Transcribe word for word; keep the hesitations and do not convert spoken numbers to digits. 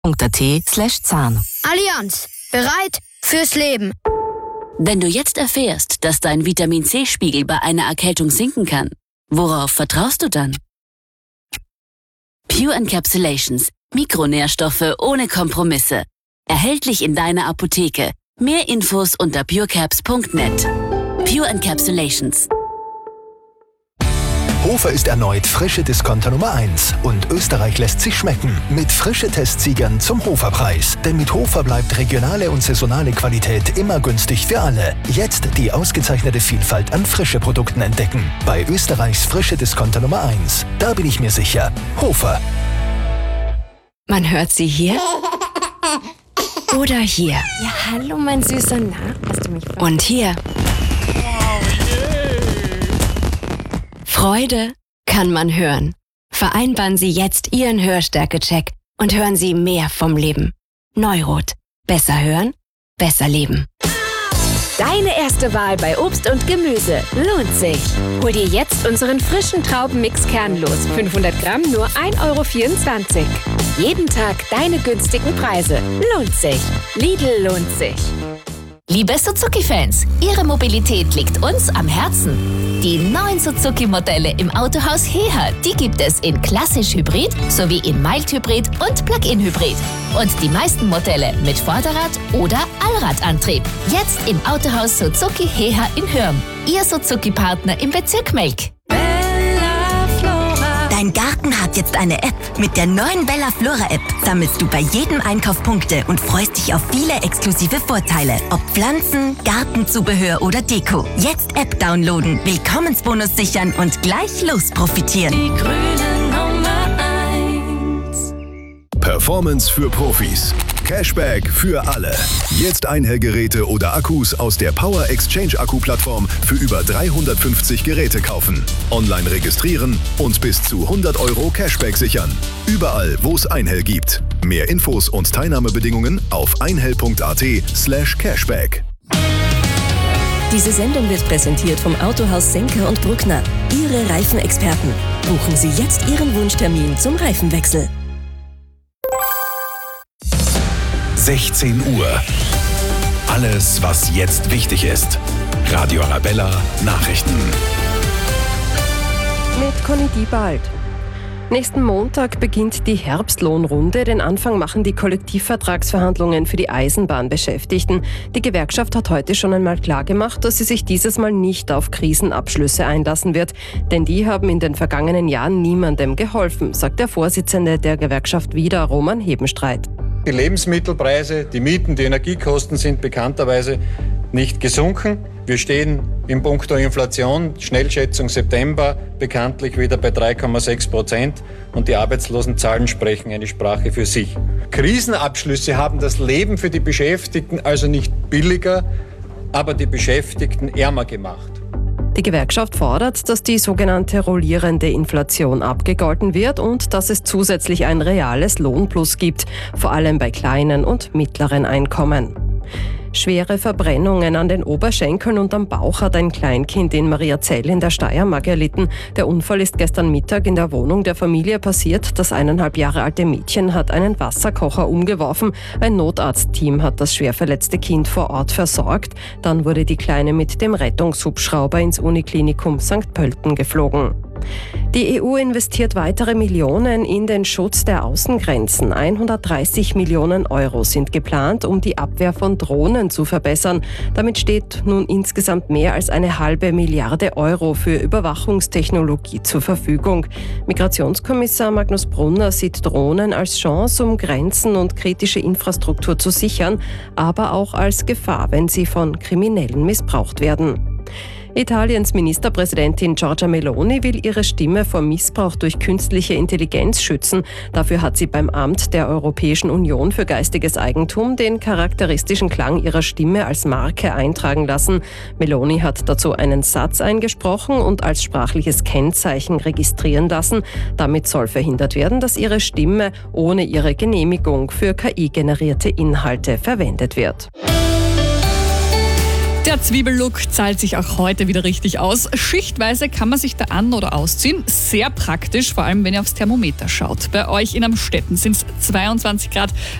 punkt a t slash zahn. Allianz, bereit fürs Leben. Wenn du jetzt erfährst, dass dein Vitamin-C-Spiegel bei einer Erkältung sinken kann, worauf vertraust du dann? Pure Encapsulations. Mikronährstoffe ohne Kompromisse. Erhältlich in deiner Apotheke. Mehr Infos unter purecaps punkt net. Pure Encapsulations. Hofer ist erneut frische Discounter Nummer eins und Österreich lässt sich schmecken mit frische Testsiegern zum Hoferpreis. Denn mit Hofer bleibt regionale und saisonale Qualität immer günstig für alle. Jetzt die ausgezeichnete Vielfalt an frische Produkten entdecken. Bei Österreichs frische Discounter Nummer eins. Da bin ich mir sicher. Hofer. Man hört sie hier oder hier. Ja, hallo mein Süßer. Na, hast du mich ver- Und hier. Freude kann man hören. Vereinbaren Sie jetzt Ihren Hörstärke-Check und hören Sie mehr vom Leben. Neurot. Besser hören, besser leben. Deine erste Wahl bei Obst und Gemüse lohnt sich. Hol dir jetzt unseren frischen Traubenmix kernlos. fünfhundert Gramm nur ein Euro vierundzwanzig. Jeden Tag deine günstigen Preise. Lohnt sich. Lidl lohnt sich. Liebe Suzuki-Fans, Ihre Mobilität liegt uns am Herzen. Die neuen Suzuki-Modelle im Autohaus Heha, die gibt es in klassisch Hybrid sowie in Mild-Hybrid und Plug-in-Hybrid. Und die meisten Modelle mit Vorderrad- oder Allradantrieb. Jetzt im Autohaus Suzuki Heha in Hürm. Ihr Suzuki-Partner im Bezirk Melk. Dein Garten hat jetzt eine App. Mit der neuen Bella Flora App sammelst du bei jedem Einkauf Punkte und freust dich auf viele exklusive Vorteile. Ob Pflanzen, Gartenzubehör oder Deko. Jetzt App downloaden, Willkommensbonus sichern und gleich los profitieren. Die grüne Nummer eins. Performance für Profis. Cashback für alle. Jetzt Einhellgeräte oder Akkus aus der Power Exchange Akku-Plattform für über dreihundertfünfzig Geräte kaufen. Online registrieren und bis zu hundert Euro Cashback sichern. Überall, wo es Einhell gibt. Mehr Infos und Teilnahmebedingungen auf einhell punkt a t slash cashback. Diese Sendung wird präsentiert vom Autohaus Senker und Bruckner. Ihre Reifenexperten. Buchen Sie jetzt Ihren Wunschtermin zum Reifenwechsel. sechzehn Uhr. Alles, was jetzt wichtig ist. Radio Arabella Nachrichten. Mit Conny Diebald. Nächsten Montag beginnt die Herbstlohnrunde. Den Anfang machen die Kollektivvertragsverhandlungen für die Eisenbahnbeschäftigten. Die Gewerkschaft hat heute schon einmal klargemacht, dass sie sich dieses Mal nicht auf Krisenabschlüsse einlassen wird. Denn die haben in den vergangenen Jahren niemandem geholfen, sagt der Vorsitzende der Gewerkschaft wieder, Roman Hebenstreit. Die Lebensmittelpreise, die Mieten, die Energiekosten sind bekannterweise nicht gesunken. Wir stehen in puncto Inflation, Schnellschätzung September, bekanntlich wieder bei drei Komma sechs Prozent und die Arbeitslosenzahlen sprechen eine Sprache für sich. Krisenabschlüsse haben das Leben für die Beschäftigten also nicht billiger, aber die Beschäftigten ärmer gemacht. Die Gewerkschaft fordert, dass die sogenannte rollierende Inflation abgegolten wird und dass es zusätzlich ein reales Lohnplus gibt, vor allem bei kleinen und mittleren Einkommen. Schwere Verbrennungen an den Oberschenkeln und am Bauch hat ein Kleinkind in Mariazell in der Steiermark erlitten. Der Unfall ist gestern Mittag in der Wohnung der Familie passiert. Das eineinhalb Jahre alte Mädchen hat einen Wasserkocher umgeworfen. Ein Notarztteam hat das schwer verletzte Kind vor Ort versorgt. Dann wurde die Kleine mit dem Rettungshubschrauber ins Uniklinikum Sankt Pölten geflogen. Die E U investiert weitere Millionen in den Schutz der Außengrenzen. hundertdreißig Millionen Euro sind geplant, um die Abwehr von Drohnen zu verbessern. Damit steht nun insgesamt mehr als eine halbe Milliarde Euro für Überwachungstechnologie zur Verfügung. Migrationskommissar Magnus Brunner sieht Drohnen als Chance, um Grenzen und kritische Infrastruktur zu sichern, aber auch als Gefahr, wenn sie von Kriminellen missbraucht werden. Italiens Ministerpräsidentin Giorgia Meloni will ihre Stimme vor Missbrauch durch künstliche Intelligenz schützen. Dafür hat sie beim Amt der Europäischen Union für geistiges Eigentum den charakteristischen Klang ihrer Stimme als Marke eintragen lassen. Meloni hat dazu einen Satz eingesprochen und als sprachliches Kennzeichen registrieren lassen. Damit soll verhindert werden, dass ihre Stimme ohne ihre Genehmigung für K I-generierte Inhalte verwendet wird. Der Zwiebellook zahlt sich auch heute wieder richtig aus. Schichtweise kann man sich da an- oder ausziehen. Sehr praktisch, vor allem wenn ihr aufs Thermometer schaut. Bei euch in Amstetten sind es zweiundzwanzig Grad.